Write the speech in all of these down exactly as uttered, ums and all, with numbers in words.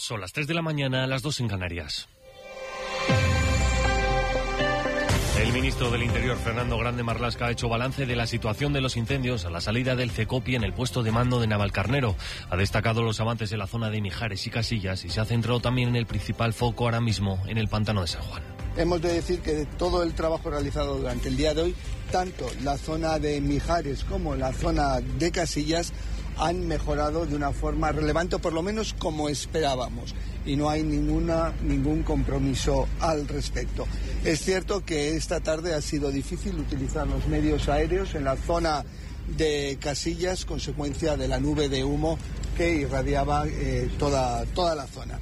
Son las tres de la mañana, las dos en Canarias. El ministro del Interior, Fernando Grande Marlaska, ha hecho balance de la situación de los incendios a la salida del CECOPI en el puesto de mando de Navalcarnero. Ha destacado los avances en la zona de Mijares y Casillas y se ha centrado también en el principal foco ahora mismo, en el pantano de San Juan. Hemos de decir que de todo el trabajo realizado durante el día de hoy, tanto la zona de Mijares como la zona de Casillas han mejorado de una forma relevante, o por lo menos como esperábamos, y no hay ninguna, ningún compromiso al respecto. Es cierto que esta tarde ha sido difícil utilizar los medios aéreos en la zona de Casillas, consecuencia de la nube de humo que irradiaba eh, toda, toda la zona.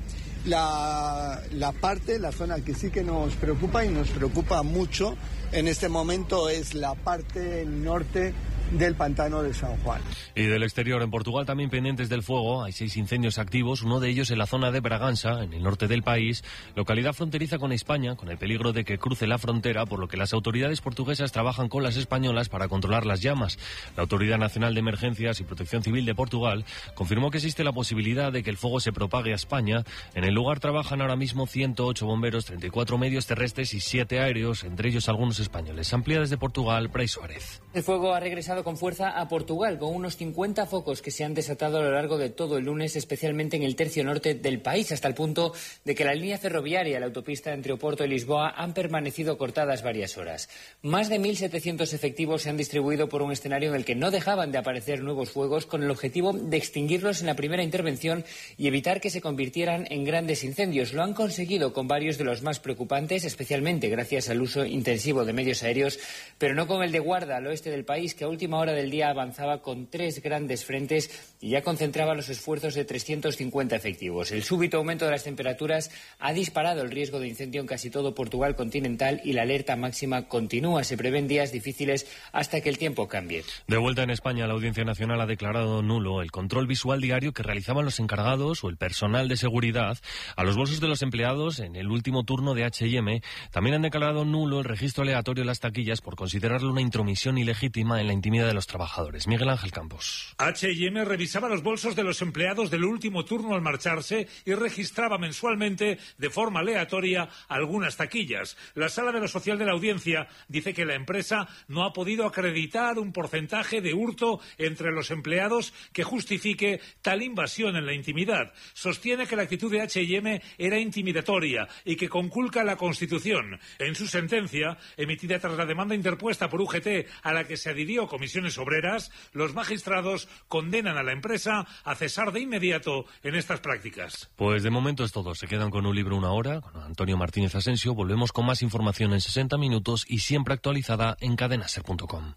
La, la parte, la zona que sí que nos preocupa y nos preocupa mucho en este momento es la parte norte del pantano de San Juan. Y del exterior, en Portugal también pendientes del fuego, hay seis incendios activos, uno de ellos en la zona de Bragança, en el norte del país, localidad fronteriza con España, con el peligro de que cruce la frontera, por lo que las autoridades portuguesas trabajan con las españolas para controlar las llamas. La Autoridad Nacional de Emergencias y Protección Civil de Portugal confirmó que existe la posibilidad de que el fuego se propague a España. En el lugar trabajan ahora mismo ciento ocho bomberos, treinta y cuatro medios terrestres y siete aéreos, entre ellos algunos españoles. Amplía desde Portugal, Bray Suárez. El fuego ha regresado con fuerza a Portugal, con unos cincuenta focos que se han desatado a lo largo de todo el lunes, especialmente en el tercio norte del país, hasta el punto de que la línea ferroviaria y la autopista entre Oporto y Lisboa han permanecido cortadas varias horas. Más de mil setecientos efectivos se han distribuido por un escenario en el que no dejaban de aparecer nuevos fuegos, con el objetivo de extinguirlos en la primera intervención y evitar que se convirtieran en grandes incendios. Lo han conseguido con varios de los más preocupantes, especialmente gracias al uso intensivo de medios aéreos, pero no con el de Guarda, al oeste del país, que a última hora del día avanzaba con tres grandes frentes y ya concentraba los esfuerzos de trescientos cincuenta efectivos. El súbito aumento de las temperaturas ha disparado el riesgo de incendio en casi todo Portugal continental y la alerta máxima continúa. Se prevén días difíciles hasta que el tiempo cambie. De vuelta en España, la Audiencia Nacional ha declarado nulo el control visual diario que realizaban los encargados o el personal de seguridad a los bolsos de los empleados en el último turno de H y M. También han declarado nulo el registro aleatorio de las taquillas por considerarlo una intromisión ilegítima en la intimidad de los trabajadores. Miguel Ángel Campos. H y M revisaba los bolsos de los empleados del último turno al marcharse y registraba mensualmente de forma aleatoria algunas taquillas. La Sala de lo Social de la Audiencia dice que la empresa no ha podido acreditar un porcentaje de hurto entre los empleados que justifique tal invasión en la intimidad. Sostiene que la actitud de H y M era intimidatoria y que conculca la Constitución. En su sentencia, emitida tras la demanda interpuesta por U G T a la que se adhirió Comisiones Obreras, los magistrados condenan a la empresa a cesar de inmediato en estas prácticas. Pues de momento es todo. Se quedan con Un Libro Una Hora, con Antonio Martínez Asensio. Volvemos con más información en sesenta minutos y siempre actualizada en cadena ser punto com.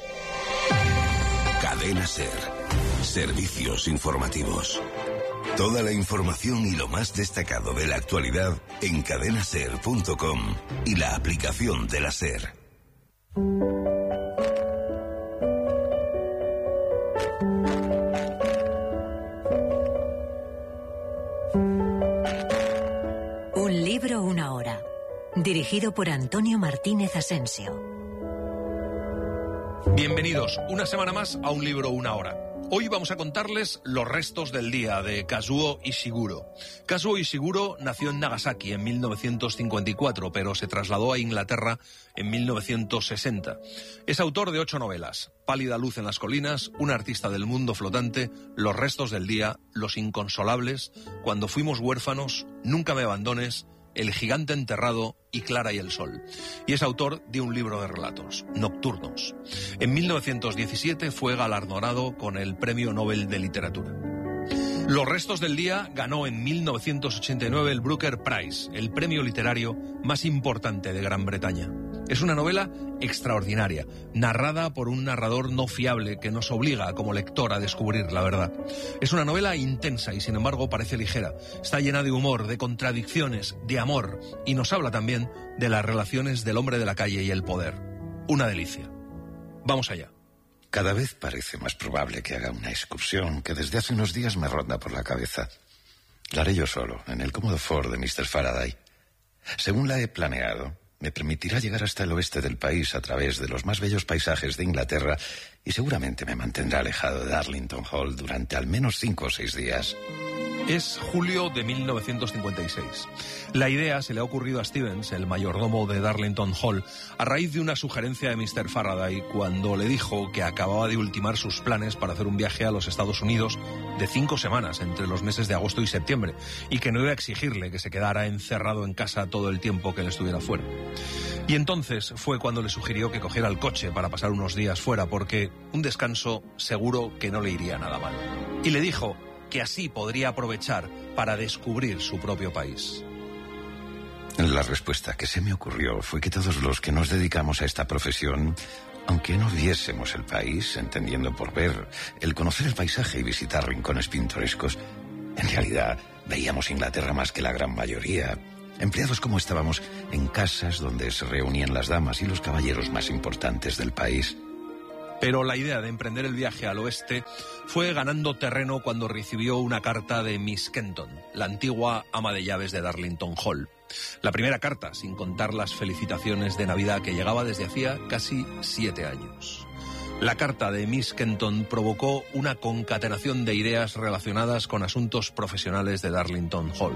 Cadena Ser. Servicios informativos. Toda la información y lo más destacado de la actualidad en cadena ser punto com y la aplicación de la SER. Un libro, una hora. Dirigido por Antonio Martínez Asensio. Bienvenidos una semana más a Un Libro, una hora. Hoy vamos a contarles los restos del día de Kazuo Ishiguro. Kazuo Ishiguro nació en Nagasaki en mil novecientos cincuenta y cuatro, pero se trasladó a Inglaterra en mil novecientos sesenta. Es autor de ocho novelas: Pálida luz en las colinas, Un artista del mundo flotante, Los restos del día, Los inconsolables, Cuando fuimos huérfanos, Nunca me abandones, El gigante enterrado y Clara y el sol. Y es autor de un libro de relatos, Nocturnos. En mil novecientos diecisiete fue galardonado con el Premio Nobel de Literatura. Los restos del día ganó en mil novecientos ochenta y nueve el Booker Prize, el premio literario más importante de Gran Bretaña. Es una novela extraordinaria, narrada por un narrador no fiable que nos obliga como lector a descubrir la verdad. Es una novela intensa y sin embargo parece ligera. Está llena de humor, de contradicciones, de amor, y nos habla también de las relaciones del hombre de la calle y el poder. Una delicia. Vamos allá. Cada vez parece más probable que haga una excursión que desde hace unos días me ronda por la cabeza. La haré yo solo, en el cómodo Ford de mister Faraday. Según la he planeado, me permitirá llegar hasta el oeste del país a través de los más bellos paisajes de Inglaterra y seguramente me mantendrá alejado de Darlington Hall durante al menos cinco o seis días. Es julio de mil novecientos cincuenta y seis. La idea se le ha ocurrido a Stevens, el mayordomo de Darlington Hall, a raíz de una sugerencia de mister Faraday cuando le dijo que acababa de ultimar sus planes para hacer un viaje a los Estados Unidos de cinco semanas entre los meses de agosto y septiembre y que no iba a exigirle que se quedara encerrado en casa todo el tiempo que él estuviera fuera. Y entonces fue cuando le sugirió que cogiera el coche para pasar unos días fuera porque un descanso seguro que no le iría nada mal. Y le dijo que así podría aprovechar para descubrir su propio país. La respuesta que se me ocurrió fue que todos los que nos dedicamos a esta profesión, aunque no viésemos el país, entendiendo por ver, el conocer el paisaje y visitar rincones pintorescos, en realidad veíamos Inglaterra más que la gran mayoría, empleados como estábamos en casas donde se reunían las damas y los caballeros más importantes del país. Pero la idea de emprender el viaje al oeste fue ganando terreno cuando recibió una carta de Miss Kenton, la antigua ama de llaves de Darlington Hall. La primera carta, sin contar las felicitaciones de Navidad que llegaba desde hacía casi siete años. La carta de Miss Kenton provocó una concatenación de ideas relacionadas con asuntos profesionales de Darlington Hall.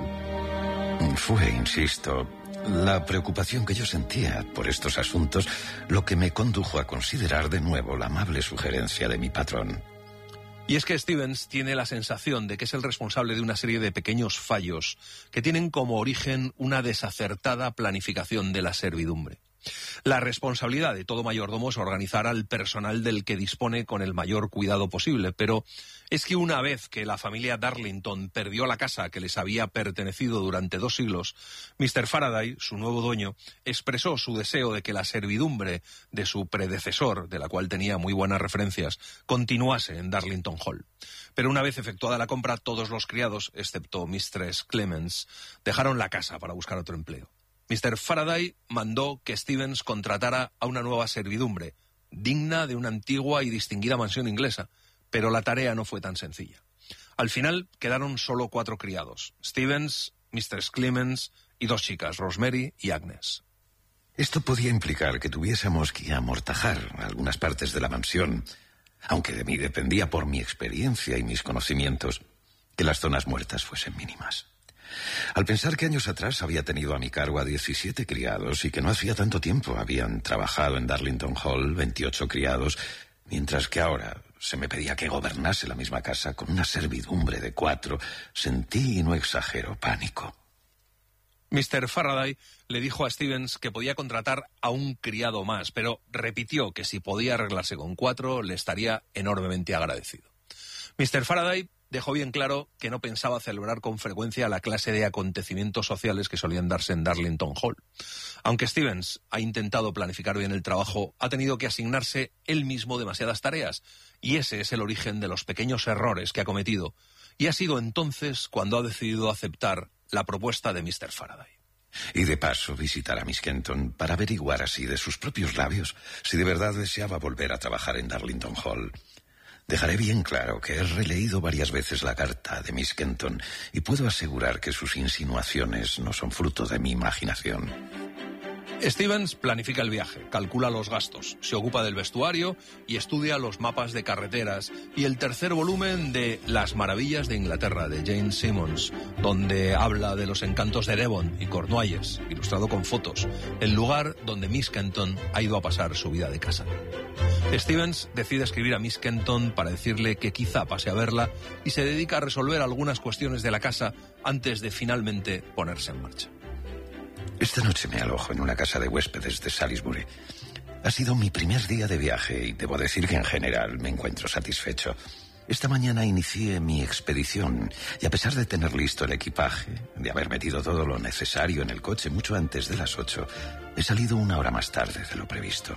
Fue, insisto, la preocupación que yo sentía por estos asuntos lo que me condujo a considerar de nuevo la amable sugerencia de mi patrón. Y es que Stevens tiene la sensación de que es el responsable de una serie de pequeños fallos que tienen como origen una desacertada planificación de la servidumbre. La responsabilidad de todo mayordomo es organizar al personal del que dispone con el mayor cuidado posible, pero es que una vez que la familia Darlington perdió la casa que les había pertenecido durante dos siglos, mister Faraday, su nuevo dueño, expresó su deseo de que la servidumbre de su predecesor, de la cual tenía muy buenas referencias, continuase en Darlington Hall. Pero una vez efectuada la compra, todos los criados, excepto mistress Clemens, dejaron la casa para buscar otro empleo. mister Faraday mandó que Stevens contratara a una nueva servidumbre, digna de una antigua y distinguida mansión inglesa, pero la tarea no fue tan sencilla. Al final quedaron solo cuatro criados, Stevens, mistress Clemens y dos chicas, Rosemary y Agnes. Esto podía implicar que tuviésemos que amortajar algunas partes de la mansión, aunque de mí dependía por mi experiencia y mis conocimientos que las zonas muertas fuesen mínimas. Al pensar que años atrás había tenido a mi cargo a diecisiete criados y que no hacía tanto tiempo habían trabajado en Darlington Hall veintiocho criados, mientras que ahora se me pedía que gobernase la misma casa con una servidumbre de cuatro, sentí, y no exagero, pánico. mister Faraday le dijo a Stevens que podía contratar a un criado más, pero repitió que si podía arreglarse con cuatro le estaría enormemente agradecido. mister Faraday dejó bien claro que no pensaba celebrar con frecuencia la clase de acontecimientos sociales que solían darse en Darlington Hall. Aunque Stevens ha intentado planificar bien el trabajo, ha tenido que asignarse él mismo demasiadas tareas, y ese es el origen de los pequeños errores que ha cometido, y ha sido entonces cuando ha decidido aceptar la propuesta de mister Faraday. Y de paso visitar a Miss Kenton para averiguar así de sus propios labios si de verdad deseaba volver a trabajar en Darlington Hall. Dejaré bien claro que he releído varias veces la carta de Miss Kenton y puedo asegurar que sus insinuaciones no son fruto de mi imaginación. Stevens planifica el viaje, calcula los gastos, se ocupa del vestuario y estudia los mapas de carreteras y el tercer volumen de Las maravillas de Inglaterra, de Jane Simmons, donde habla de los encantos de Devon y Cornualles, ilustrado con fotos, el lugar donde Miss Kenton ha ido a pasar su vida de casa. Stevens decide escribir a Miss Kenton para decirle que quizá pase a verla y se dedica a resolver algunas cuestiones de la casa antes de finalmente ponerse en marcha. Esta noche me alojo en una casa de huéspedes de Salisbury. Ha sido mi primer día de viaje y debo decir que en general me encuentro satisfecho. Esta mañana inicié mi expedición y a pesar de tener listo el equipaje, de haber metido todo lo necesario en el coche mucho antes de las ocho, he salido una hora más tarde de lo previsto.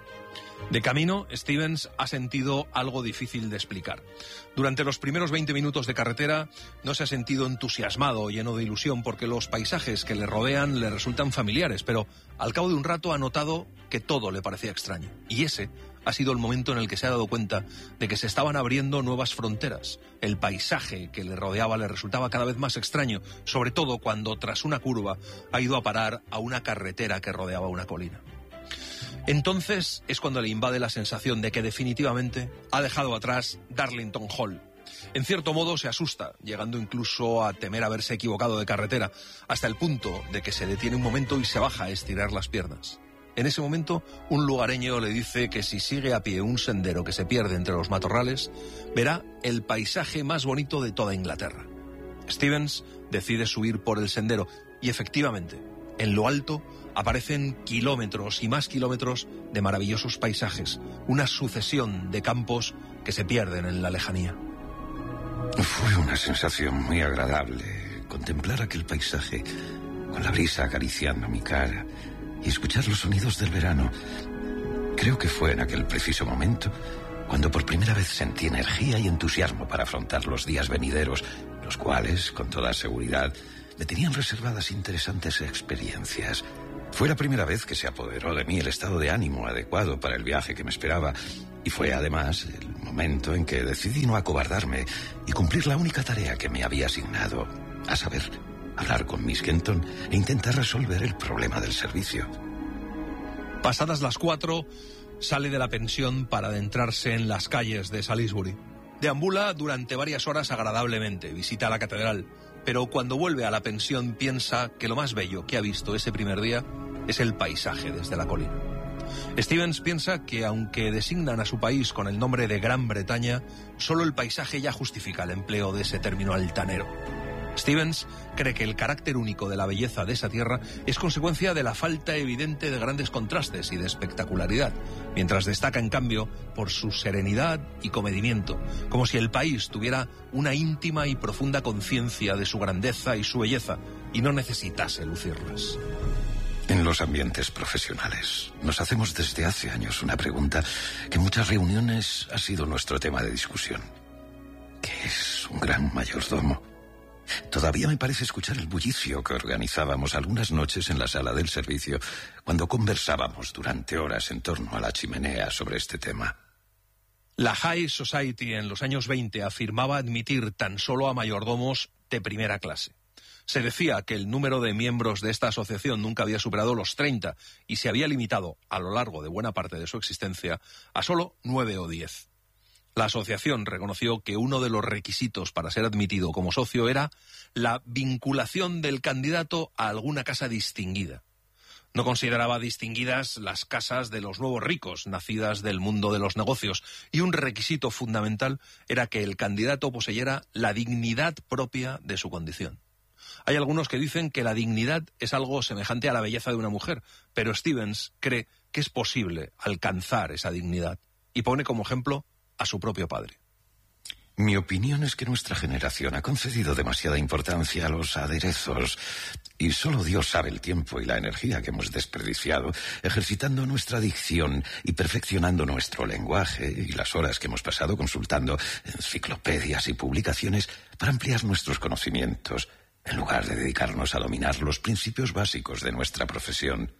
De camino, Stevens ha sentido algo difícil de explicar. Durante los primeros veinte minutos de carretera no se ha sentido entusiasmado o lleno de ilusión porque los paisajes que le rodean le resultan familiares, pero al cabo de un rato ha notado que todo le parecía extraño. Y ese ha sido el momento en el que se ha dado cuenta de que se estaban abriendo nuevas fronteras. El paisaje que le rodeaba le resultaba cada vez más extraño, sobre todo cuando tras una curva ha ido a parar a una carretera que rodeaba una colina. Entonces es cuando le invade la sensación de que definitivamente ha dejado atrás Darlington Hall En cierto modo se asusta, llegando incluso a temer haberse equivocado de carretera, hasta el punto de que se detiene un momento y se baja a estirar las piernas. En ese momento, un lugareño le dice que si sigue a pie un sendero que se pierde entre los matorrales, verá el paisaje más bonito de toda Inglaterra. Stevens decide subir por el sendero y efectivamente, en lo alto aparecen kilómetros y más kilómetros de maravillosos paisajes, una sucesión de campos que se pierden en la lejanía. Fue una sensación muy agradable contemplar aquel paisaje con la brisa acariciando mi cara y escuchar los sonidos del verano. Creo que fue en aquel preciso momento cuando por primera vez sentí energía y entusiasmo para afrontar los días venideros, los cuales, con toda seguridad, me tenían reservadas interesantes experiencias. Fue la primera vez que se apoderó de mí el estado de ánimo adecuado para el viaje que me esperaba, y fue además el momento en que decidí no acobardarme y cumplir la única tarea que me había asignado, a saber, hablar con Miss Kenton e intentar resolver el problema del servicio. Pasadas las cuatro, sale de la pensión para adentrarse en las calles de Salisbury. Deambula durante varias horas agradablemente, visita la catedral, pero cuando vuelve a la pensión piensa que lo más bello que ha visto ese primer día es el paisaje desde la colina. Stevens piensa que aunque designan a su país con el nombre de Gran Bretaña, solo el paisaje ya justifica el empleo de ese término altanero. Stevens cree que el carácter único de la belleza de esa tierra es consecuencia de la falta evidente de grandes contrastes y de espectacularidad, mientras destaca en cambio por su serenidad y comedimiento, como si el país tuviera una íntima y profunda conciencia de su grandeza y su belleza y no necesitase lucirlas. En los ambientes profesionales nos hacemos desde hace años una pregunta que en muchas reuniones ha sido nuestro tema de discusión. ¿Qué es un gran mayordomo? Todavía me parece escuchar el bullicio que organizábamos algunas noches en la sala del servicio cuando conversábamos durante horas en torno a la chimenea sobre este tema. La High Society en los años veinte afirmaba admitir tan solo a mayordomos de primera clase. Se decía que el número de miembros de esta asociación nunca había superado los treinta y se había limitado, a lo largo de buena parte de su existencia, a solo nueve o diez. La asociación reconoció que uno de los requisitos para ser admitido como socio era la vinculación del candidato a alguna casa distinguida. No consideraba distinguidas las casas de los nuevos ricos, nacidas del mundo de los negocios, y un requisito fundamental era que el candidato poseyera la dignidad propia de su condición. Hay algunos que dicen que la dignidad es algo semejante a la belleza de una mujer, pero Stevens cree que es posible alcanzar esa dignidad y pone como ejemplo a su propio padre. Mi opinión es que nuestra generación ha concedido demasiada importancia a los aderezos y solo Dios sabe el tiempo y la energía que hemos desperdiciado ejercitando nuestra dicción y perfeccionando nuestro lenguaje y las horas que hemos pasado consultando enciclopedias y publicaciones para ampliar nuestros conocimientos en lugar de dedicarnos a dominar los principios básicos de nuestra profesión.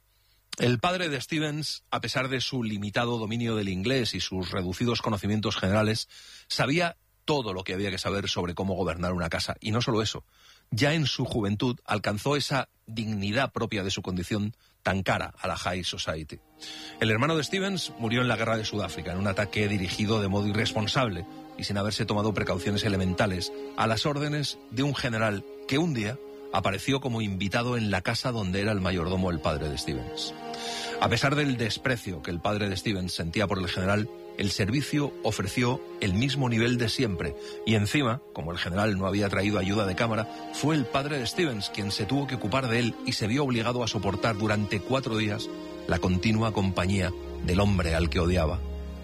El padre de Stevens, a pesar de su limitado dominio del inglés y sus reducidos conocimientos generales, sabía todo lo que había que saber sobre cómo gobernar una casa. Y no solo eso, ya en su juventud alcanzó esa dignidad propia de su condición tan cara a la High Society. El hermano de Stevens murió en la guerra de Sudáfrica, en un ataque dirigido de modo irresponsable y sin haberse tomado precauciones elementales, a las órdenes de un general que un día apareció como invitado en la casa donde era el mayordomo el padre de Stevens. A pesar del desprecio que el padre de Stevens sentía por el general, el servicio ofreció el mismo nivel de siempre y encima, como el general no había traído ayuda de cámara, fue el padre de Stevens quien se tuvo que ocupar de él y se vio obligado a soportar durante cuatro días la continua compañía del hombre al que odiaba.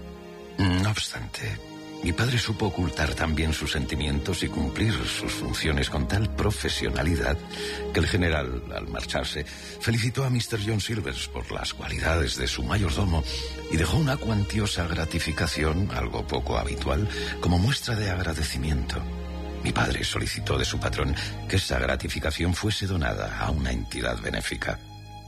No obstante, mi padre supo ocultar también sus sentimientos y cumplir sus funciones con tal profesionalidad que el general, al marcharse, felicitó a mister John Silvers por las cualidades de su mayordomo y dejó una cuantiosa gratificación, algo poco habitual, como muestra de agradecimiento. Mi padre solicitó de su patrón que esa gratificación fuese donada a una entidad benéfica.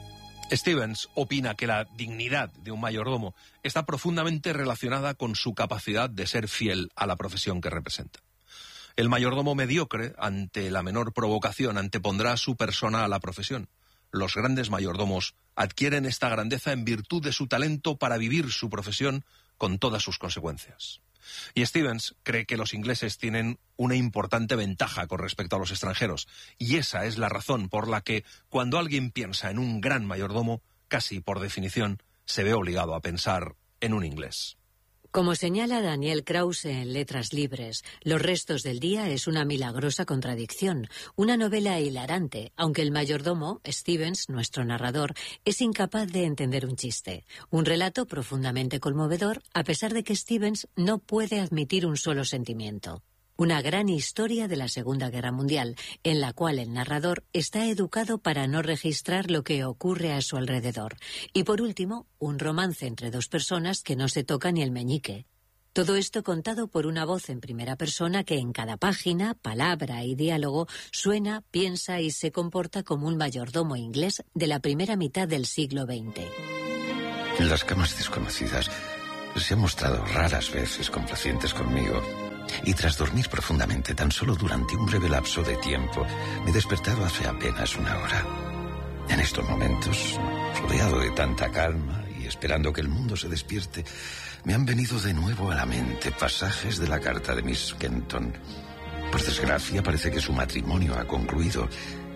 Stevens opina que la dignidad de un mayordomo está profundamente relacionada con su capacidad de ser fiel a la profesión que representa. El mayordomo mediocre, ante la menor provocación, antepondrá su persona a la profesión. Los grandes mayordomos adquieren esta grandeza en virtud de su talento para vivir su profesión con todas sus consecuencias. Y Stevens cree que los ingleses tienen una importante ventaja con respecto a los extranjeros. Y esa es la razón por la que, cuando alguien piensa en un gran mayordomo, casi por definición, se ve obligado a pensar en un inglés. Como señala Daniel Krause en Letras Libres, Los restos del día es una milagrosa contradicción, una novela hilarante, aunque el mayordomo, Stevens, nuestro narrador, es incapaz de entender un chiste. Un relato profundamente conmovedor, a pesar de que Stevens no puede admitir un solo sentimiento. Una gran historia de la Segunda Guerra Mundial, en la cual el narrador está educado para no registrar lo que ocurre a su alrededor. Y por último, un romance entre dos personas que no se tocan ni el meñique. Todo esto contado por una voz en primera persona que en cada página, palabra y diálogo suena, piensa y se comporta como un mayordomo inglés de la primera mitad del siglo veinte. Las camas desconocidas se han mostrado raras veces complacientes conmigo. Y tras dormir profundamente tan solo durante un breve lapso de tiempo, me he despertado hace apenas una hora. En estos momentos, rodeado de tanta calma y esperando que el mundo se despierte, me han venido de nuevo a la mente pasajes de la carta de Miss Kenton. Por desgracia, parece que su matrimonio ha concluido.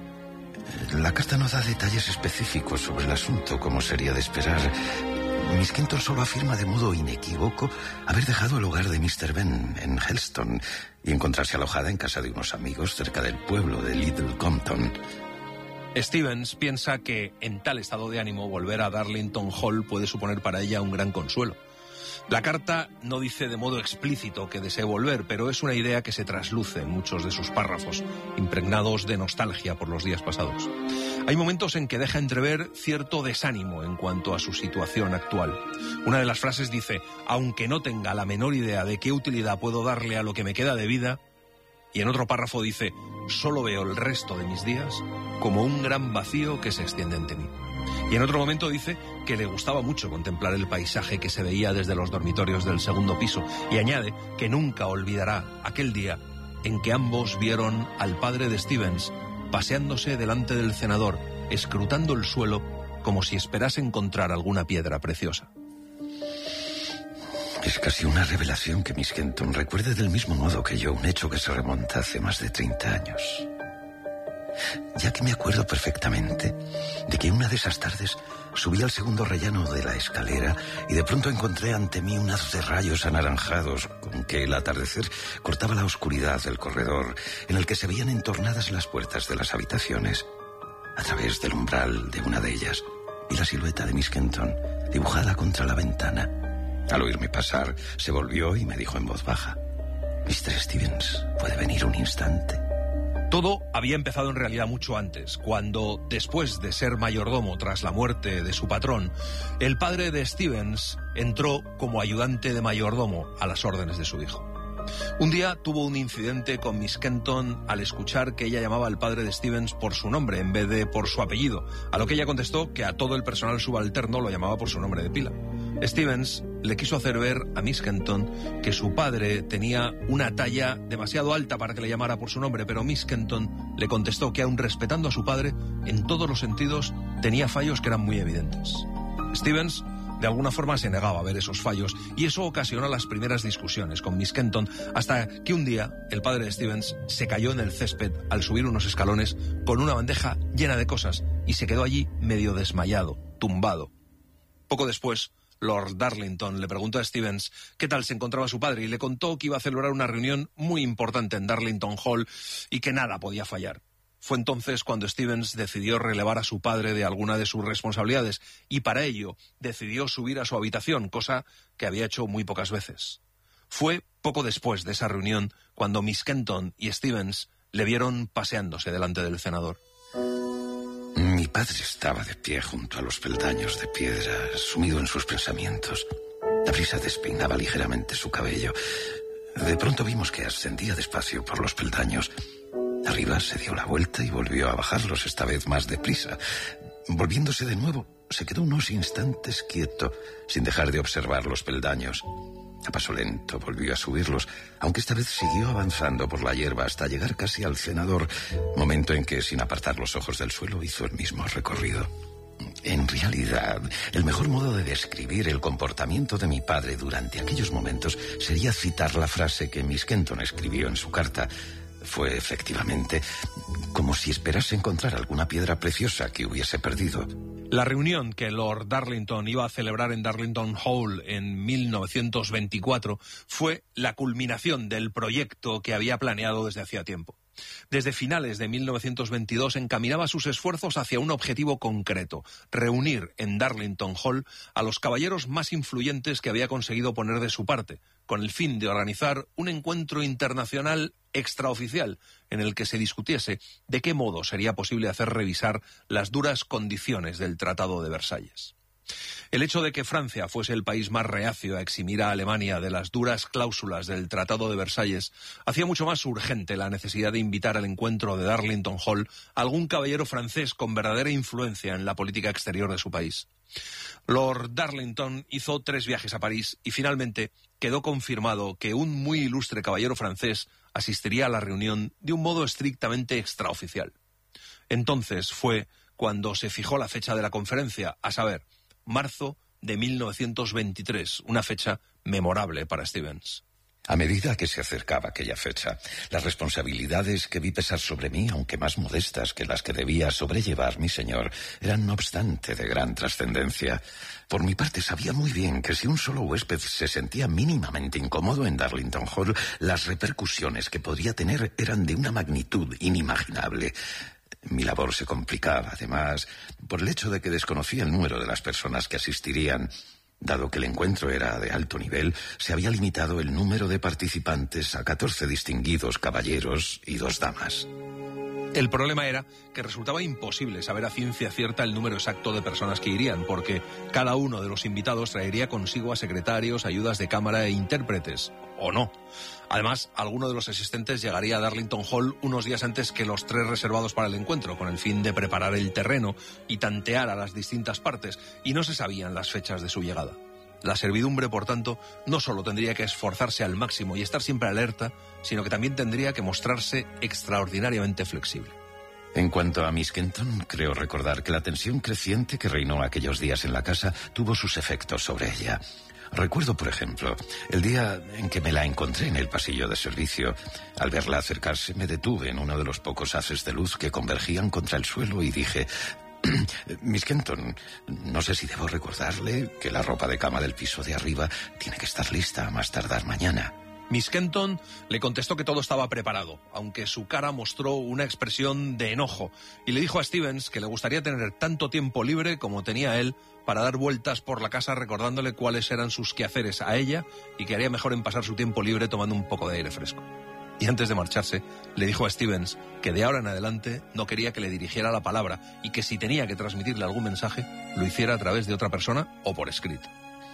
La carta no da detalles específicos sobre el asunto, como sería de esperar. Miss Kenton solo afirma de modo inequívoco haber dejado el hogar de mister Benn en Helston y encontrarse alojada en casa de unos amigos cerca del pueblo de Little Compton. Stevens piensa que en tal estado de ánimo volver a Darlington Hall puede suponer para ella un gran consuelo. La carta no dice de modo explícito que desee volver, pero es una idea que se trasluce en muchos de sus párrafos, impregnados de nostalgia por los días pasados. Hay momentos en que deja entrever cierto desánimo en cuanto a su situación actual. Una de las frases dice: aunque no tenga la menor idea de qué utilidad puedo darle a lo que me queda de vida. Y en otro párrafo dice: solo veo el resto de mis días como un gran vacío que se extiende ante mí. Y en otro momento dice que le gustaba mucho contemplar el paisaje que se veía desde los dormitorios del segundo piso, y añade que nunca olvidará aquel día en que ambos vieron al padre de Stevens paseándose delante del cenador, escrutando el suelo como si esperase encontrar alguna piedra preciosa. Es casi una revelación que Miss Kenton recuerde del mismo modo que yo un hecho que se remonta hace más de treinta años. Ya que me acuerdo perfectamente de que una de esas tardes subí al segundo rellano de la escalera y de pronto encontré ante mí un haz de rayos anaranjados con que el atardecer cortaba la oscuridad del corredor en el que se veían entornadas las puertas de las habitaciones. A través del umbral de una de ellas vi la silueta de Miss Kenton dibujada contra la ventana. Al oírme pasar, se volvió y me dijo en voz baja: mister Stevens, ¿puede venir un instante? Todo había empezado en realidad mucho antes, cuando, después de ser mayordomo tras la muerte de su patrón, el padre de Stevens entró como ayudante de mayordomo a las órdenes de su hijo. Un día tuvo un incidente con Miss Kenton al escuchar que ella llamaba al padre de Stevens por su nombre en vez de por su apellido, a lo que ella contestó que a todo el personal subalterno lo llamaba por su nombre de pila. Stevens le quiso hacer ver a Miss Kenton que su padre tenía una talla demasiado alta para que le llamara por su nombre, pero Miss Kenton le contestó que, aun respetando a su padre, en todos los sentidos tenía fallos que eran muy evidentes. Stevens de alguna forma se negaba a ver esos fallos, y eso ocasionó las primeras discusiones con Miss Kenton, hasta que un día el padre de Stevens se cayó en el césped al subir unos escalones con una bandeja llena de cosas y se quedó allí medio desmayado, tumbado. Poco después, Lord Darlington le preguntó a Stevens qué tal se encontraba su padre y le contó que iba a celebrar una reunión muy importante en Darlington Hall y que nada podía fallar. Fue entonces cuando Stevens decidió relevar a su padre de alguna de sus responsabilidades y para ello decidió subir a su habitación, cosa que había hecho muy pocas veces. Fue poco después de esa reunión cuando Miss Kenton y Stevens le vieron paseándose delante del cenador. Mi padre estaba de pie junto a los peldaños de piedra, sumido en sus pensamientos. La brisa despeinaba ligeramente su cabello. De pronto vimos que ascendía despacio por los peldaños. Arriba se dio la vuelta y volvió a bajarlos, esta vez más deprisa. Volviéndose de nuevo, se quedó unos instantes quieto, sin dejar de observar los peldaños. A paso lento volvió a subirlos, aunque esta vez siguió avanzando por la hierba hasta llegar casi al cenador, momento en que, sin apartar los ojos del suelo, hizo el mismo recorrido. En realidad, el mejor modo de describir el comportamiento de mi padre durante aquellos momentos sería citar la frase que Miss Kenton escribió en su carta. Fue efectivamente como si esperase encontrar alguna piedra preciosa que hubiese perdido. La reunión que Lord Darlington iba a celebrar en Darlington Hall en mil novecientos veinticuatro fue la culminación del proyecto que había planeado desde hacía tiempo. Desde finales de mil novecientos veintidós encaminaba sus esfuerzos hacia un objetivo concreto: reunir en Darlington Hall a los caballeros más influyentes que había conseguido poner de su parte, con el fin de organizar un encuentro internacional extraoficial en el que se discutiese de qué modo sería posible hacer revisar las duras condiciones del Tratado de Versalles. El hecho de que Francia fuese el país más reacio a eximir a Alemania de las duras cláusulas del Tratado de Versalles hacía mucho más urgente la necesidad de invitar al encuentro de Darlington Hall a algún caballero francés con verdadera influencia en la política exterior de su país. Lord Darlington hizo tres viajes a París y finalmente quedó confirmado que un muy ilustre caballero francés asistiría a la reunión de un modo estrictamente extraoficial. Entonces fue cuando se fijó la fecha de la conferencia, a saber, marzo de mil novecientos veintitrés, una fecha memorable para Stevens. A medida que se acercaba aquella fecha, las responsabilidades que vi pesar sobre mí, aunque más modestas que las que debía sobrellevar mi señor, eran no obstante de gran trascendencia. Por mi parte sabía muy bien que si un solo huésped se sentía mínimamente incómodo en Darlington Hall, las repercusiones que podría tener eran de una magnitud inimaginable. Mi labor se complicaba, además, por el hecho de que desconocía el número de las personas que asistirían. Dado que el encuentro era de alto nivel, se había limitado el número de participantes a catorce distinguidos caballeros y dos damas. El problema era que resultaba imposible saber a ciencia cierta el número exacto de personas que irían, porque cada uno de los invitados traería consigo a secretarios, ayudas de cámara e intérpretes, o no. Además, alguno de los asistentes llegaría a Darlington Hall unos días antes que los tres reservados para el encuentro, con el fin de preparar el terreno y tantear a las distintas partes, y no se sabían las fechas de su llegada. La servidumbre, por tanto, no solo tendría que esforzarse al máximo y estar siempre alerta, sino que también tendría que mostrarse extraordinariamente flexible. En cuanto a Miss Kenton, creo recordar que la tensión creciente que reinó aquellos días en la casa tuvo sus efectos sobre ella. Recuerdo, por ejemplo, el día en que me la encontré en el pasillo de servicio. Al verla acercarse, me detuve en uno de los pocos haces de luz que convergían contra el suelo y dije: Miss Kenton, no sé si debo recordarle que la ropa de cama del piso de arriba tiene que estar lista a más tardar mañana. Miss Kenton le contestó que todo estaba preparado, aunque su cara mostró una expresión de enojo, y le dijo a Stevens que le gustaría tener tanto tiempo libre como tenía él para dar vueltas por la casa recordándole cuáles eran sus quehaceres a ella y que haría mejor en pasar su tiempo libre tomando un poco de aire fresco. Y antes de marcharse, le dijo a Stevens que de ahora en adelante no quería que le dirigiera la palabra y que si tenía que transmitirle algún mensaje, lo hiciera a través de otra persona o por escrito.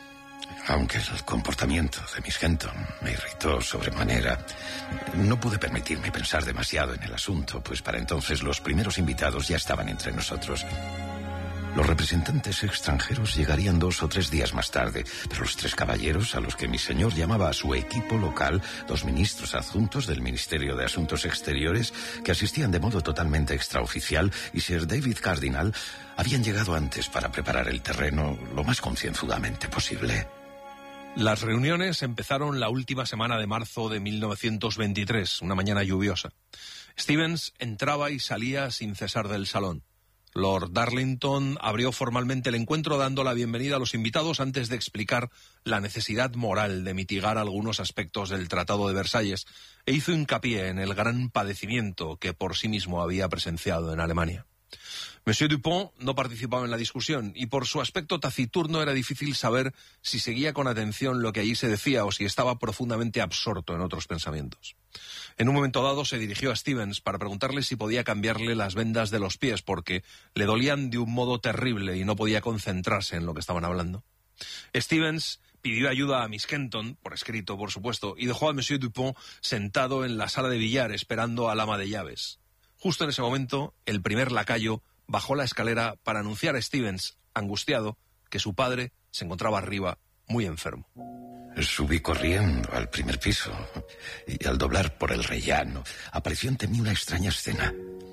Aunque el comportamiento de Miss Kenton me irritó sobremanera, no pude permitirme pensar demasiado en el asunto, pues para entonces los primeros invitados ya estaban entre nosotros. Los representantes extranjeros llegarían dos o tres días más tarde, pero los tres caballeros a los que mi señor llamaba a su equipo local, dos ministros adjuntos del Ministerio de Asuntos Exteriores, que asistían de modo totalmente extraoficial, y Sir David Cardinal, habían llegado antes para preparar el terreno lo más concienzudamente posible. Las reuniones empezaron la última semana de marzo de mil novecientos veintitrés, una mañana lluviosa. Stevens entraba y salía sin cesar del salón. Lord Darlington abrió formalmente el encuentro dando la bienvenida a los invitados antes de explicar la necesidad moral de mitigar algunos aspectos del Tratado de Versalles e hizo hincapié en el gran padecimiento que por sí mismo había presenciado en Alemania. Monsieur Dupont no participaba en la discusión y por su aspecto taciturno era difícil saber si seguía con atención lo que allí se decía o si estaba profundamente absorto en otros pensamientos. En un momento dado se dirigió a Stevens para preguntarle si podía cambiarle las vendas de los pies porque le dolían de un modo terrible y no podía concentrarse en lo que estaban hablando. Stevens pidió ayuda a Miss Kenton, por escrito por supuesto, y dejó a Monsieur Dupont sentado en la sala de billar esperando al ama de llaves. Justo en ese momento, el primer lacayo bajó la escalera para anunciar a Stevens, angustiado, que su padre se encontraba arriba, muy enfermo. Subí corriendo al primer piso y al doblar por el rellano apareció ante mí una extraña escena.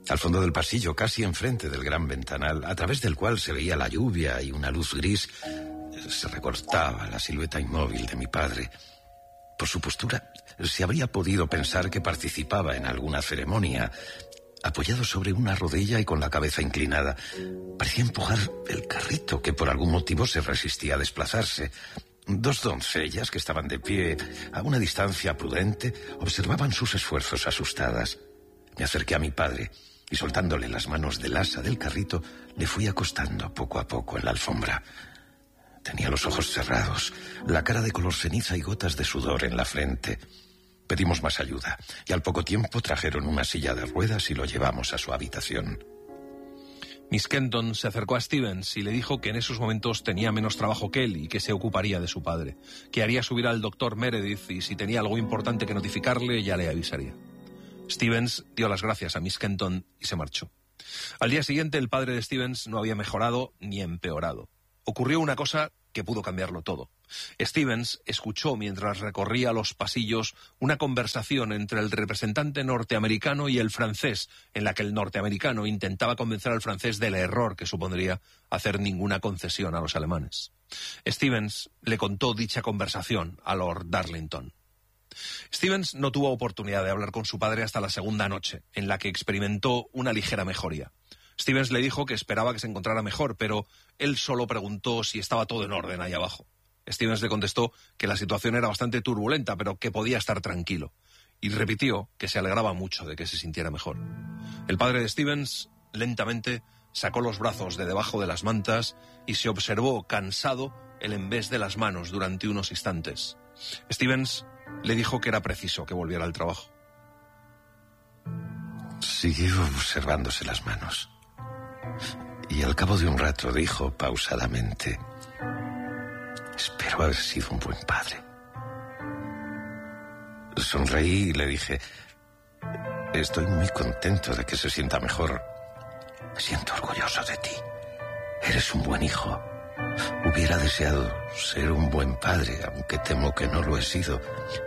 Al fondo del pasillo, casi enfrente del gran ventanal, a través del cual se veía la lluvia y una luz gris, se recortaba la silueta inmóvil de mi padre. Por su postura, se habría podido pensar que participaba en alguna ceremonia. Apoyado sobre una rodilla y con la cabeza inclinada, parecía empujar el carrito que por algún motivo se resistía a desplazarse. Dos doncellas que estaban de pie a una distancia prudente observaban sus esfuerzos asustadas. Me acerqué a mi padre y, soltándole las manos del asa del carrito, le fui acostando poco a poco en la alfombra. Tenía los ojos cerrados, la cara de color ceniza y gotas de sudor en la frente. Pedimos más ayuda y al poco tiempo trajeron una silla de ruedas y lo llevamos a su habitación. Miss Kenton se acercó a Stevens y le dijo que en esos momentos tenía menos trabajo que él y que se ocuparía de su padre, que haría subir al doctor Meredith y si tenía algo importante que notificarle ya le avisaría. Stevens dio las gracias a Miss Kenton y se marchó. Al día siguiente el padre de Stevens no había mejorado ni empeorado. Ocurrió una cosa que pudo cambiarlo todo. Stevens escuchó mientras recorría los pasillos una conversación entre el representante norteamericano y el francés, en la que el norteamericano intentaba convencer al francés del error que supondría hacer ninguna concesión a los alemanes. Stevens le contó dicha conversación a Lord Darlington. Stevens no tuvo oportunidad de hablar con su padre hasta la segunda noche, en la que experimentó una ligera mejoría. Stevens le dijo que esperaba que se encontrara mejor, pero él solo preguntó si estaba todo en orden ahí abajo. Stevens le contestó que la situación era bastante turbulenta, pero que podía estar tranquilo. Y repitió que se alegraba mucho de que se sintiera mejor. El padre de Stevens, lentamente, sacó los brazos de debajo de las mantas y se observó cansado el envés de las manos durante unos instantes. Stevens le dijo que era preciso que volviera al trabajo. Siguió observándose las manos. Y al cabo de un rato dijo pausadamente: espero haber sido un buen padre. Sonreí y le dije: estoy muy contento de que se sienta mejor. Me siento orgulloso de ti. Eres un buen hijo. Hubiera deseado ser un buen padre, aunque temo que no lo he sido.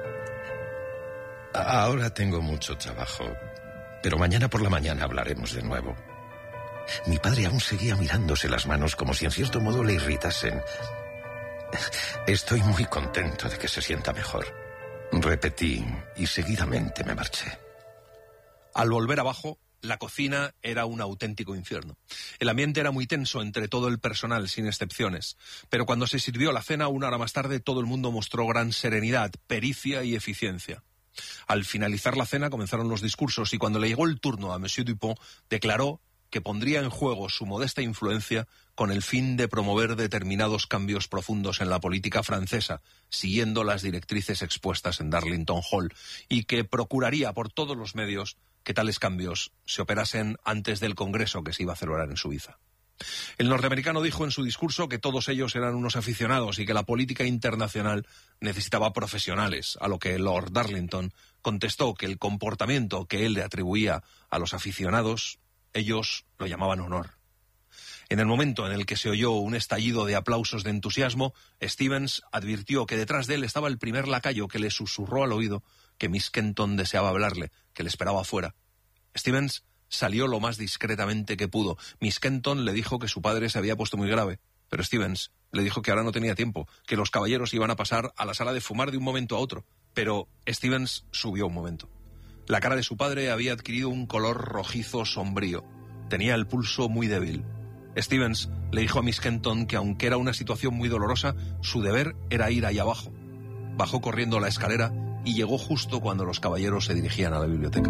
Ahora tengo mucho trabajo, pero mañana por la mañana hablaremos de nuevo. Mi padre aún seguía mirándose las manos como si en cierto modo le irritasen. Estoy muy contento de que se sienta mejor. Repetí y seguidamente me marché. Al volver abajo, la cocina era un auténtico infierno. El ambiente era muy tenso entre todo el personal, sin excepciones. Pero cuando se sirvió la cena, una hora más tarde, todo el mundo mostró gran serenidad, pericia y eficiencia. Al finalizar la cena comenzaron los discursos y cuando le llegó el turno a Monsieur Dupont, declaró que pondría en juego su modesta influencia con el fin de promover determinados cambios profundos en la política francesa, siguiendo las directrices expuestas en Darlington Hall, y que procuraría por todos los medios que tales cambios se operasen antes del Congreso que se iba a celebrar en Suiza. El norteamericano dijo en su discurso que todos ellos eran unos aficionados y que la política internacional necesitaba profesionales, a lo que Lord Darlington contestó que el comportamiento que él le atribuía a los aficionados, ellos lo llamaban honor. En el momento en el que se oyó un estallido de aplausos de entusiasmo, Stevens advirtió que detrás de él estaba el primer lacayo que le susurró al oído que Miss Kenton deseaba hablarle, que le esperaba afuera. Stevens salió lo más discretamente que pudo. Miss Kenton le dijo que su padre se había puesto muy grave, pero Stevens le dijo que ahora no tenía tiempo, que los caballeros iban a pasar a la sala de fumar de un momento a otro. Pero Stevens subió un momento. La cara de su padre había adquirido un color rojizo sombrío. Tenía el pulso muy débil. Stevens le dijo a Miss Kenton que aunque era una situación muy dolorosa, su deber era ir ahí abajo. Bajó corriendo la escalera y llegó justo cuando los caballeros se dirigían a la biblioteca.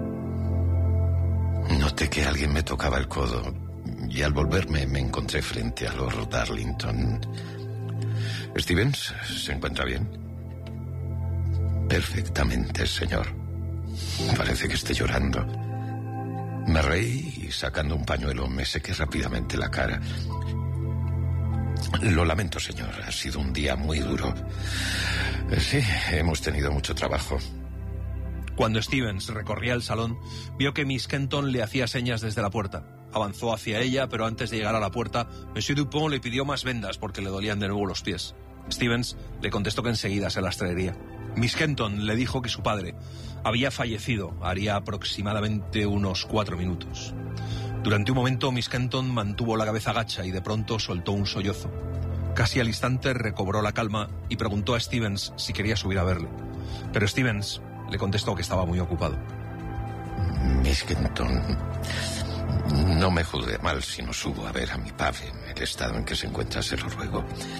Noté que alguien me tocaba el codo y al volverme me encontré frente a Lord Darlington. ¿Stevens se encuentra bien? Perfectamente, señor. Parece que esté llorando. Me reí y sacando un pañuelo me sequé rápidamente la cara. Lo lamento, señor. Ha sido un día muy duro. Sí, hemos tenido mucho trabajo. Cuando Stevens recorría el salón, vio que Miss Kenton le hacía señas desde la puerta. Avanzó hacia ella, pero antes de llegar a la puerta, Monsieur Dupont le pidió más vendas porque le dolían de nuevo los pies. Stevens le contestó que enseguida se las traería. Miss Kenton le dijo que su padre había fallecido haría aproximadamente unos cuatro minutos. Durante un momento Miss Kenton mantuvo la cabeza gacha y de pronto soltó un sollozo. Casi al instante recobró la calma y preguntó a Stevens si quería subir a verle. Pero Stevens le contestó que estaba muy ocupado. Miss Kenton, no me juzgue mal si no subo a ver a mi padre en el estado en que se encuentra, se lo ruego.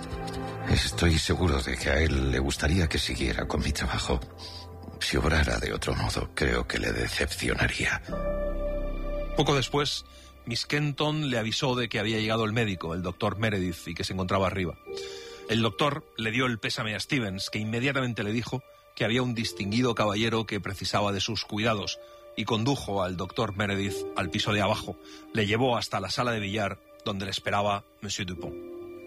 Estoy seguro de que a él le gustaría que siguiera con mi trabajo. Si obrara de otro modo, creo que le decepcionaría. Poco después, Miss Kenton le avisó de que había llegado el médico, el doctor Meredith, y que se encontraba arriba. El doctor le dio el pésame a Stevens, que inmediatamente le dijo que había un distinguido caballero que precisaba de sus cuidados, y condujo al doctor Meredith al piso de abajo. Le llevó hasta la sala de billar, donde le esperaba Monsieur Dupont.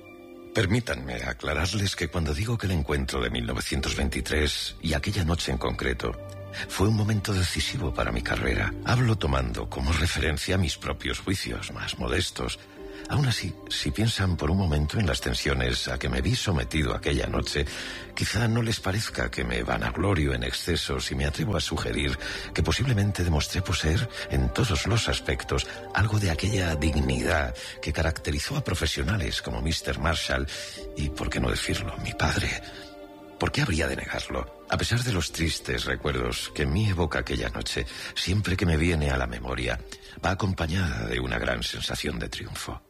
Permítanme aclararles que cuando digo que el encuentro de mil novecientos veintitrés, y aquella noche en concreto, fue un momento decisivo para mi carrera, hablo tomando como referencia mis propios juicios más modestos. Aún así, si piensan por un momento en las tensiones a que me vi sometido aquella noche, quizá no les parezca que me vanaglorio en exceso si me atrevo a sugerir que posiblemente demostré poseer en todos los aspectos algo de aquella dignidad que caracterizó a profesionales como mister Marshall y, por qué no decirlo, mi padre. ¿Por qué habría de negarlo? A pesar de los tristes recuerdos que en mí evoca aquella noche, siempre que me viene a la memoria, va acompañada de una gran sensación de triunfo.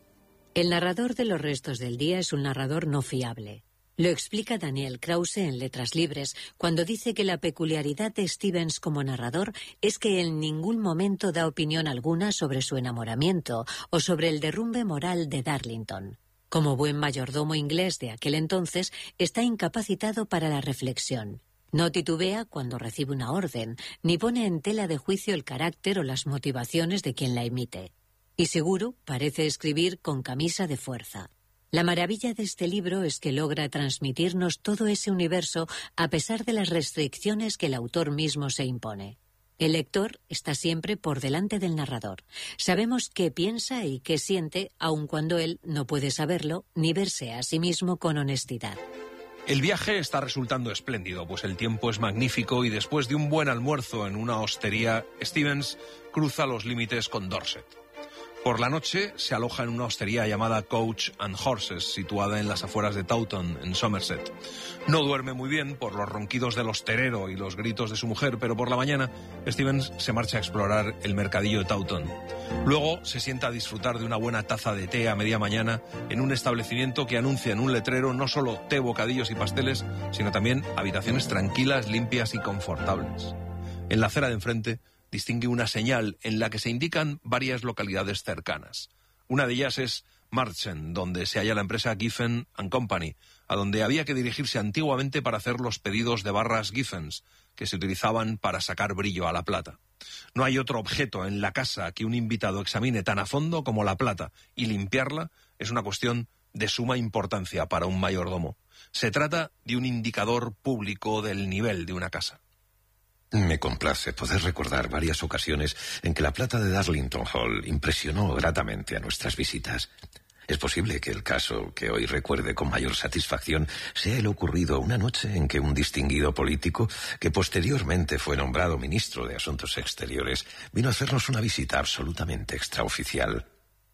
El narrador de los restos del día es un narrador no fiable. Lo explica Daniel Krause en Letras Libres cuando dice que la peculiaridad de Stevens como narrador es que en ningún momento da opinión alguna sobre su enamoramiento o sobre el derrumbe moral de Darlington. Como buen mayordomo inglés de aquel entonces, está incapacitado para la reflexión. No titubea cuando recibe una orden, ni pone en tela de juicio el carácter o las motivaciones de quien la emite. Y seguro parece escribir con camisa de fuerza. La maravilla de este libro es que logra transmitirnos todo ese universo a pesar de las restricciones que el autor mismo se impone. El lector está siempre por delante del narrador. Sabemos qué piensa y qué siente, aun cuando él no puede saberlo ni verse a sí mismo con honestidad. El viaje está resultando espléndido, pues el tiempo es magnífico y después de un buen almuerzo en una hostería, Stevens cruza los límites con Dorset. Por la noche se aloja en una hostería llamada Coach and Horses, situada en las afueras de Taunton, en Somerset. No duerme muy bien por los ronquidos del hostelero y los gritos de su mujer, pero por la mañana Stevens se marcha a explorar el mercadillo de Taunton. Luego se sienta a disfrutar de una buena taza de té a media mañana en un establecimiento que anuncia en un letrero no solo té, bocadillos y pasteles, sino también habitaciones tranquilas, limpias y confortables. En la acera de enfrente distingue una señal en la que se indican varias localidades cercanas. Una de ellas es Marchen, donde se halla la empresa Giffen and Company, a donde había que dirigirse antiguamente para hacer los pedidos de barras Giffens, que se utilizaban para sacar brillo a la plata. No hay otro objeto en la casa que un invitado examine tan a fondo como la plata, y limpiarla es una cuestión de suma importancia para un mayordomo. Se trata de un indicador público del nivel de una casa. Me complace poder recordar varias ocasiones en que la plata de Darlington Hall impresionó gratamente a nuestras visitas. Es posible que el caso que hoy recuerde con mayor satisfacción sea el ocurrido una noche en que un distinguido político, que posteriormente fue nombrado ministro de Asuntos Exteriores, vino a hacernos una visita absolutamente extraoficial.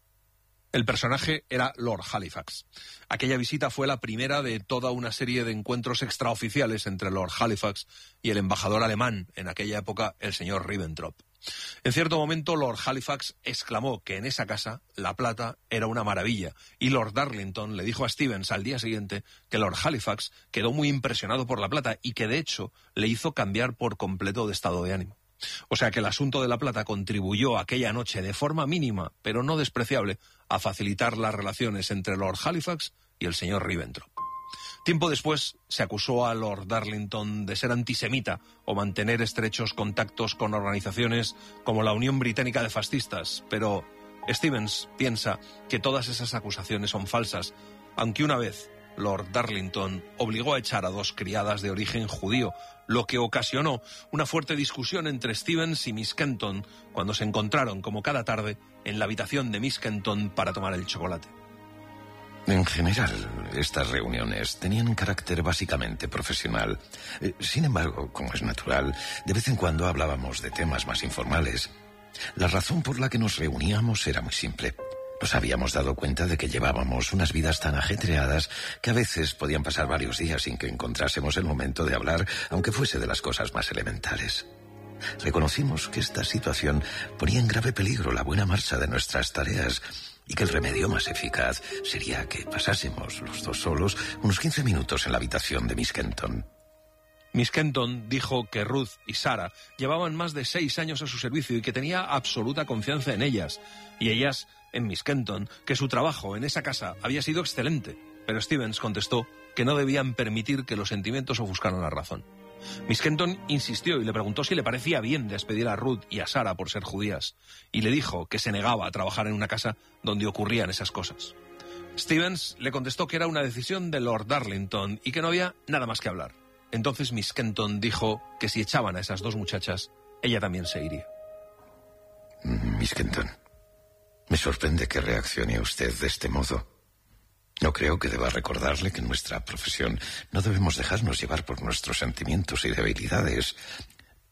El personaje era Lord Halifax. Aquella visita fue la primera de toda una serie de encuentros extraoficiales entre Lord Halifax y el embajador alemán, en aquella época el señor Ribbentrop. En cierto momento Lord Halifax exclamó que en esa casa la plata era una maravilla, y Lord Darlington le dijo a Stevens al día siguiente que Lord Halifax quedó muy impresionado por la plata y que de hecho le hizo cambiar por completo de estado de ánimo. O sea que el asunto de la plata contribuyó aquella noche de forma mínima, pero no despreciable, a facilitar las relaciones entre Lord Halifax y el señor Ribbentrop. Tiempo después se acusó a Lord Darlington de ser antisemita o mantener estrechos contactos con organizaciones como la Unión Británica de Fascistas, pero Stevens piensa que todas esas acusaciones son falsas, aunque una vez Lord Darlington obligó a echar a dos criadas de origen judío, lo que ocasionó una fuerte discusión entre Stevens y Miss Kenton cuando se encontraron, como cada tarde, en la habitación de Miss Kenton para tomar el chocolate. En general, estas reuniones tenían carácter básicamente profesional. Eh, Sin embargo, como es natural, de vez en cuando hablábamos de temas más informales. La razón por la que nos reuníamos era muy simple. Nos habíamos dado cuenta de que llevábamos unas vidas tan ajetreadas que a veces podían pasar varios días sin que encontrásemos el momento de hablar, aunque fuese de las cosas más elementales. Reconocimos que esta situación ponía en grave peligro la buena marcha de nuestras tareas y que el remedio más eficaz sería que pasásemos los dos solos unos quince minutos en la habitación de Miss Kenton. Miss Kenton dijo que Ruth y Sarah llevaban más de seis años a su servicio y que tenía absoluta confianza en ellas. Y ellas, en Miss Kenton, que su trabajo en esa casa había sido excelente. Pero Stevens contestó que no debían permitir que los sentimientos ofuscaran la razón. Miss Kenton insistió y le preguntó si le parecía bien despedir a Ruth y a Sarah por ser judías. Y le dijo que se negaba a trabajar en una casa donde ocurrían esas cosas. Stevens le contestó que era una decisión de Lord Darlington y que no había nada más que hablar. Entonces Miss Kenton dijo que si echaban a esas dos muchachas, ella también se iría. Miss Kenton, me sorprende que reaccione usted de este modo. No creo que deba recordarle que en nuestra profesión no debemos dejarnos llevar por nuestros sentimientos y debilidades.